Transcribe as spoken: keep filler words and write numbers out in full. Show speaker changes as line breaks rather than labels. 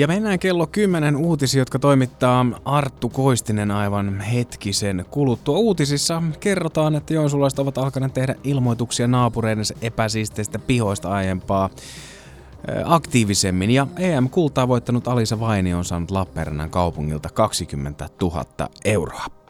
Ja mennään kello kymmenen uutisiin, jotka toimittaa Arttu Koistinen aivan hetkisen kuluttua. Uutisissa kerrotaan, että joensuulaiset ovat alkaneet tehdä ilmoituksia naapureidensa epäsiisteistä pihoista aiempaa aktiivisemmin. Ja E M-kultaa voittanut Alisa Vainio on saanut Lappeenrannan kaupungilta kaksikymmentätuhatta euroa.